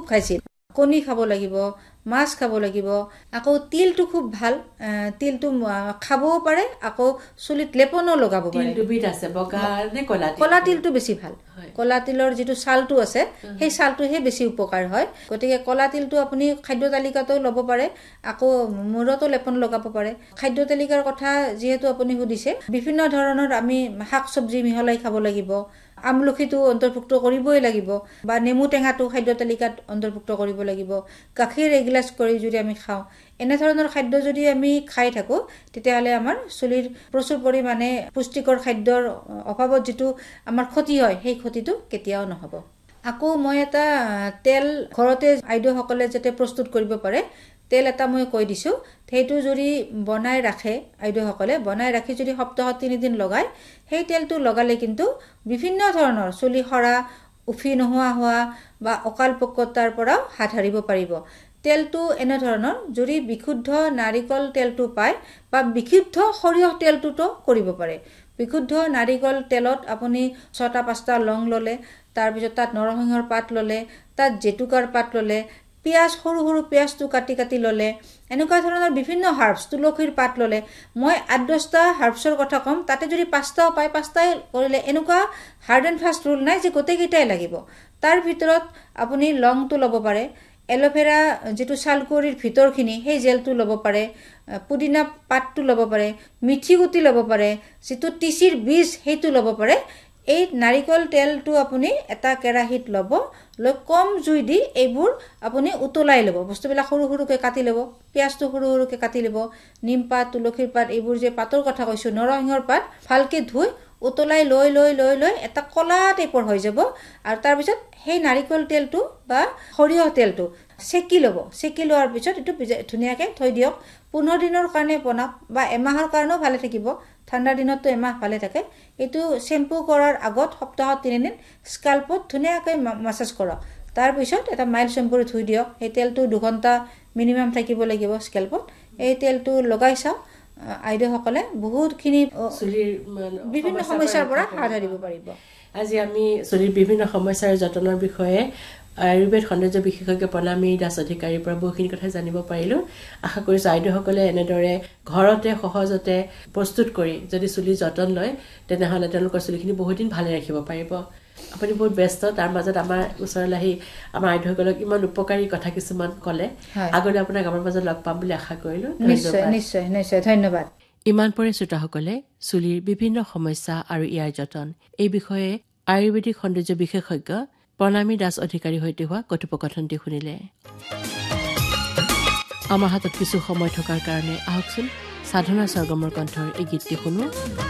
খাইছিল কণী খাব লাগিব মাছ খাব লাগিব আকৌ তিলটো খুব ভাল তিলটো খাবও পাৰে আকৌ চুলিত লেপনো লগাব পাৰে তিল দুবিধ আছে বগা নে কলা তিল কলা তিলটো বেছি ভাল কলা তিলৰ যেটো ছালটো আছে সেই ছালটোহে বেছি উপকাৰ হয় গতিকে কলা তিলটো আপুনি খাদ্য তালিকাতো ল'ব পাৰে আকৌ মূৰতো লেপন লগাব পাৰে খাদ্য তালিকাৰ কথা যেহেতু আপুনি সুধিছে বিভিন্ন ধৰণৰ আমি শাক সবজি মিহলাই খাব লাগিব আমলখিটো অন্তৰ্ভুক্ত কৰিবই লাগিব বা নেমু টেঙাটো খাদ্য তালিকাত অন্তৰ্ভুক্ত কৰিব লাগিব গাখীৰ এগিলাস কৰি যদি আমি খাওঁ এনে ধৰণৰ খাদ্য যদি আমি খাই থাকো তেতিয়াহলে আমাৰ চুলিৰ প্ৰচুৰ পৰিমাণে পুষ্টিকৰ খাদ্যৰ অভাৱত যেটো আমাৰ ক্ষতি হয় সেই ক্ষতিটো কেতিয়াও নহব আকৌ মই এটা তেল ঘৰতে আইদেউসকলে যাতে প্ৰস্তুত কৰিব পাৰে তেল এটা মই কৈ দিছো সেইটো যদি বনাই ৰাখে আইদেউসকলে বনাই ৰাখি যদি সপ্তাহত 3 দিন লগায় সেই তেলটো লগালে কিন্তু বিভিন্ন ধৰণৰ চুলি সৰা উফি নোহোৱা হোৱা বা অকাল পক্কতাৰ পৰা হাত হাৰিব পাৰিব তেলটো এনে ধৰণৰ যদি বিশুদ্ধ নাৰিকল তেলটো পায় বা বিশুদ্ধ সৰিয়হ তেলটোটো কৰিব পাৰে বিশুদ্ধ নাৰিকল তেলত আপুনি 6-5টা লং ললে তাৰ পিছত তাত নৰসিংহৰ পাত ললে তাত জেতুকাৰ পাত ললে পিয়াজ সৰু সৰু পিয়াজটো কাটি কাটি ললে এনেকুৱা ধৰণৰ বিভিন্ন হাৰ্বছ তুলসীৰ পাত ললে মই 8-10টা হাৰ্বছৰ কথা কম তাতে যদি 5টাও পায় 5টাই কৰিলে এনেকুৱা হাৰ্ড এণ্ড ফাষ্ট ৰুল নাই যে গোটেইকেইটাই লাগিব তাৰ ভিতৰত আপুনি লংটো ল'ব পাৰে এলোভেৰা যেটো ছালকুৰিৰ ভিতৰখিনি সেই জেলটো ল'ব পাৰে পুদিনা পাতটো ল'ব পাৰে মিঠি গুটি ল'ব পাৰে যেটো তিচিৰ বীজ সেইটো ল'ব পাৰে এই নাৰিকল তেলটো আপুনি এটা কেৰাহীত ল'ব লৈ কম জুই দি এইবোৰ আপুনি উতলাই ল'ব বস্তুবিলাক সৰু সৰুকৈ কাটি ল'ব পিয়াজটো সৰু সৰুকৈ কাটি ল'ব নিম পাত তুলসীৰ পাত এইবোৰ যে পাতৰ কথা কৈছো নৰসিংহৰ পাত ভালকে ধুই উতলাই লৈ লৈ লৈ লৈ এটা কলা টাইপৰ হৈ যাব আৰু তাৰ পিছত সেই নাৰিকল তেলটো বা সৰিয়হ তেলটো সেকি ল'ব সেকি লোৱাৰ পিছত এটো ধুনিয়াকৈ থৈ দিয়ক 15 দিনৰ কাৰণে বনাওক বা এমাহৰ কাৰণেও ভালে থাকিব ঠাণ্ডা দিনতটো এমাহ ভালে থাকে এটো শ্যাম্পু কৰাৰ আগত সপ্তাহত 3 দিন স্কাল্পত ধুনিয়াকৈ মাসাজ কৰক তাৰ পিছত এটা মাইল শ্যাম্পুৰে ধুই দিয়ক এই তেলটো 2 ঘণ্টা মিনিমাম থাকিব লাগিব স্কাল্পত এই তেলটো লগাই চাওক আইদেউসকলে বহুতখিনি চুলিৰ বিভিন্ন সমস্যাৰ পৰা হাত হাৰিব পাৰিব আজি আমি চুলিৰ বিভিন্ন সমস্যাৰ যতনৰ বিষয়ে আয়ুৰ্বেদ সৌন্দৰ্য বিশেষজ্ঞ প্ৰণামী দাস অধিকাৰীৰ পৰা বহুখিনি কথা জানিব পাৰিলো আশা কৰিছো আইদেউসকলে এনেদৰে ঘৰতে সহজতে প্ৰস্তুত কৰি যদি চুলিৰ যতন লয় তেনেহলে তেওঁলোকৰ চুলিখিনি বহুত দিন ভালে ৰাখিব পাৰিব আপুনি বহুত ব্যস্ত তাৰ মাজত আমাৰ ওচৰলৈ আহি আমাৰ আইদেউসকলক ইমান উপকাৰী কথা কিছুমান ক'লে আগলৈ আপোনাক আমাৰ মাজত লগ পাম বুলি আশা কৰিলো নিশ্চয় নিশ্চয় নিশ্চয় ধন্যবাদ ইমান পৰে শ্ৰোতাসকলে চুলিৰ বিভিন্ন সমস্যা আৰু ইয়াৰ যতন এই বিষয়ে আয়ুৰ্বেদিক সৌন্দৰ্য বিশেষজ্ঞ প্ৰণামী দাস অধিকাৰীৰ সৈতে হোৱা কথোপকথনটি শুনিলে আমাৰ হাতত কিছু সময় থকাৰ কাৰণে আহকচোন সাধনা স্বৰ্গমৰ কণ্ঠৰ এই গীতটি শুনো